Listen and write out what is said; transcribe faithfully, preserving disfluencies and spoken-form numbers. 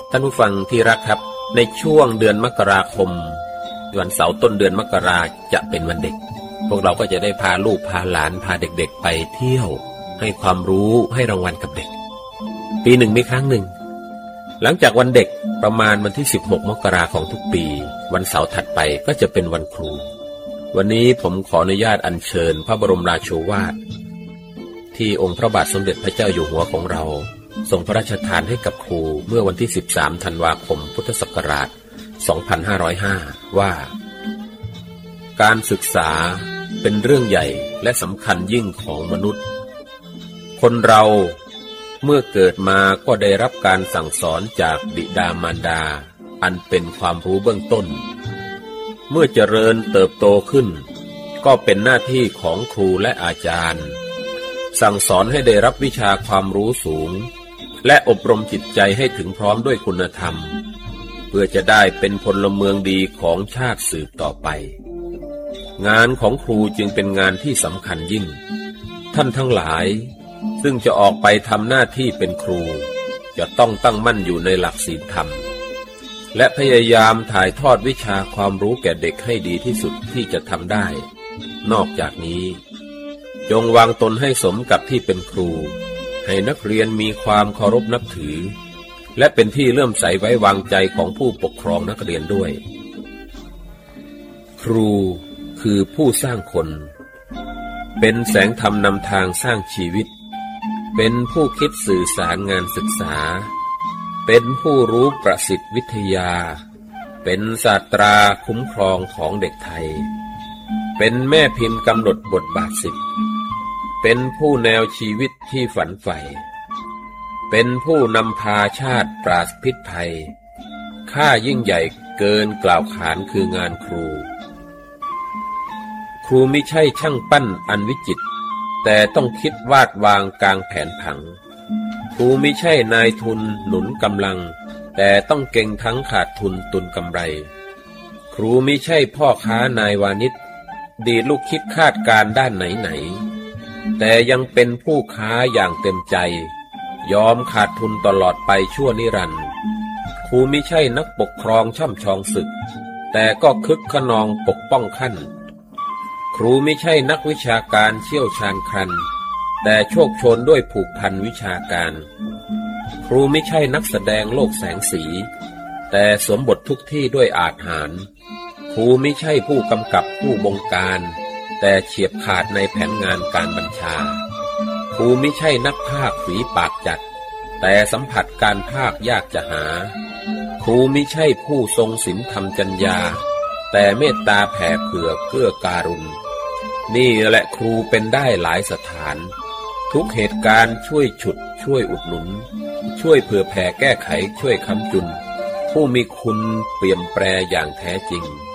ท่านผู้ฟังที่รักครับในช่วงเดือนมกราคมวันเสาร์ต้นเดือนมกราจะเป็นวันเด็กพวกเราก็จะได้พาลูกพาหลานพาเด็กๆไปเที่ยวให้ความรู้ให้รางวัลกับเด็กปีหนึ่งมีครั้งหนึ่งหลังจากวันเด็กประมาณวันที่สิบหกมกราของทุกปีวันเสาร์ถัดไปก็จะเป็นวันครูวันนี้ผมขออนุญาตอัญเชิญพระบรมราโชวาทที่องค์พระบาทสมเด็จพระเจ้าอยู่หัวของเราทรงพระราชทานให้กับครูเมื่อวันที่สิบสามธันวาคมพุทธศักราชสองพันห้าร้อยห้าว่าการศึกษาเป็นเรื่องใหญ่และสำคัญยิ่งของมนุษย์คนเราเมื่อเกิดมาก็ได้รับการสั่งสอนจากบิดามารดาอันเป็นความรู้เบื้องต้นเมื่อเจริญเติบโตขึ้นก็เป็นหน้าที่ของครูและอาจารย์สั่งสอนให้ได้รับวิชาความรู้สูงและอบรมจิตใจให้ถึงพร้อมด้วยคุณธรรมเพื่อจะได้เป็นพลเมืองดีของชาติสืบต่อไปงานของครูจึงเป็นงานที่สำคัญยิ่งท่านทั้งหลายซึ่งจะออกไปทำหน้าที่เป็นครูจะต้องตั้งมั่นอยู่ในหลักศีลธรรมและพยายามถ่ายทอดวิชาความรู้แก่เด็กให้ดีที่สุดที่จะทำได้นอกจากนี้จงวางตนให้สมกับที่เป็นครูให้นักเรียนมีความเคารพนับถือและเป็นที่เลื่อมใสไว้วางใจของผู้ปกครองนักเรียนด้วยครูคือผู้สร้างคนเป็นแสงธรรมนำทางสร้างชีวิตเป็นผู้คิดสื่อสารงานศึกษาเป็นผู้รู้ประสิทธิวิทยาเป็นศาสตราคุ้มครองของเด็กไทยเป็นแม่พิมพ์กำหนดบทบาทศิษย์เป็นผู้แนวชีวิตที่ฝันใฝ่เป็นผู้นำพาชาติปราศพิษภัยค่ายิ่งใหญ่เกินกล่าวขานคืองานครูครูมิใช่ช่างปั้นอันวิจิตรแต่ต้องคิดวาดวางกลางแผนผังครูมิใช่นายทุนหนุนกำลังแต่ต้องเก่งทั้งขาดทุนตุนกำไรครูมิใช่พ่อค้านายวานิชดีลูกคิดคาดการด้านไหนๆแต่ยังเป็นผู้ค้าอย่างเต็มใจยอมขาดทุนตลอดไปชั่วนิรันดร์ครูมิใช่นักปกครองช่ำชองศึกแต่ก็คึกขนองปกป้องขั้นครูมิใช่นักวิชาการเชี่ยวชาญครันแต่โชคโชนด้วยผูกพันวิชาการครูมิใช่นักแสดงโลกแสงสีแต่สวมบททุกที่ด้วยอาจหาญครูมิใช่ผู้กำกับผู้บงการแต่เฉียบขาดในแผนงานการบัญชาครูมิใช่นักพากย์ฝีปากจัดแต่สัมผัสการพากย์ยากจะหาครูมิใช่ผู้ทรงศีลธรรมจรรยาแต่เมตตาแผ่เผื่อเกื้อการุณนี่แหละครูเป็นได้หลายสถานทุกเหตุการณ์ช่วยฉุดช่วยอุดหนุนช่วยเผื่อแผ่แก้ไขช่วยค้ำจุนผู้มีคุณเปี่ยมแปรอย่างแท้จริง